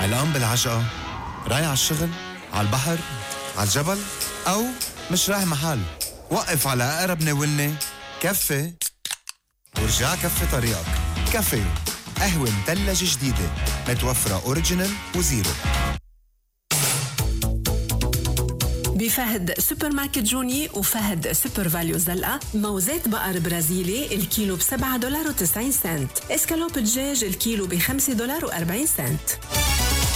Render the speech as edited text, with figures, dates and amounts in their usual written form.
علقان بالعجقة، رايح على الشغل، على البحر، على الجبل، أو مش رايح محل. وقف على أقرب ناولني كفي ورجع كفي طريقك. كافيو، قهوة مثلجة جديدة متوفرة أوريجينال وزيرو. بفهد سوبر ماركت جوني وفهد سوبر فاليو زلقة، موزات بقر برازيلي الكيلو $7.90، اسكالوب دجاج الكيلو $5.40.